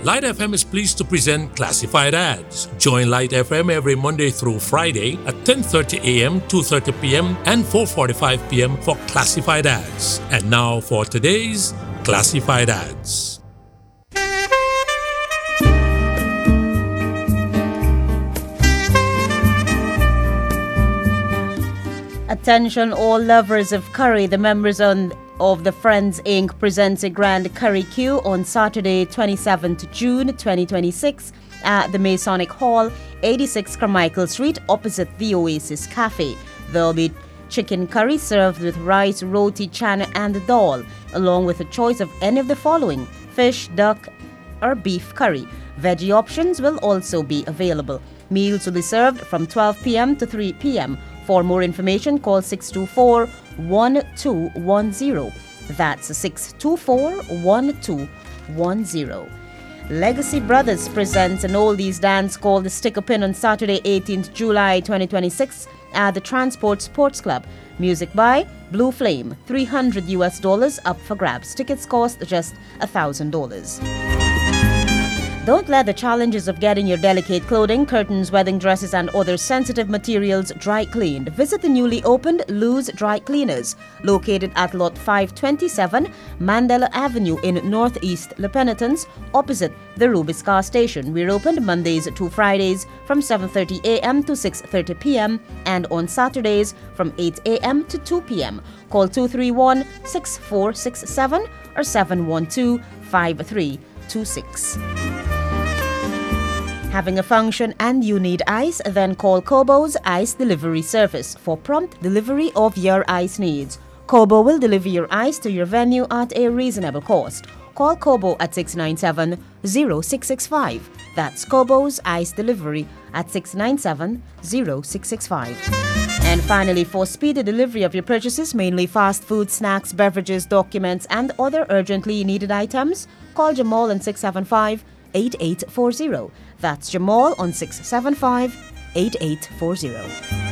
Light FM is pleased to present Classified Ads. Join Light FM every Monday through Friday at 10:30 a.m., 2:30 p.m., and 4:45 p.m. for Classified Ads. And now for today's Classified Ads. Attention all lovers of curry. The members of the Friends Inc. presents a grand curry queue on Saturday, 27th June 2026 at the Masonic Hall, 86 Carmichael Street, opposite the Oasis Cafe. There will be chicken curry served with rice, roti, chana and dal, along with a choice of any of the following: fish, duck or beef curry. Veggie options will also be available. Meals will be served from 12 p.m. to 3 p.m. For more information, call 624-1210. That's 624-1210. Legacy Brothers presents an oldies dance called the Stick a Pin on Saturday, 18th July 2026 at the Transport Sports Club. Music by Blue Flame. $300 up for grabs. Tickets cost just $1,000. Don't let the challenges of getting your delicate clothing, curtains, wedding dresses and other sensitive materials dry cleaned. Visit the newly opened Lou's Dry Cleaners, located at Lot 527, Mandela Avenue in Northeast Le Penitence, opposite the Rubiscar Station. We're open Mondays to Fridays from 7:30 a.m. to 6:30 p.m. and on Saturdays from 8 a.m. to 2 p.m. Call 231-6467 or 712-5326. Having a function and you need ice? Then call Kobo's Ice Delivery Service for prompt delivery of your ice needs. Kobo will deliver your ice to your venue at a reasonable cost. Call Kobo at 697-0665. That's Kobo's Ice Delivery at 697-0665. And finally, for speedy delivery of your purchases, mainly fast food, snacks, beverages, documents, and other urgently needed items, call Jamal on 675-8840. That's Jamal on 675-8840.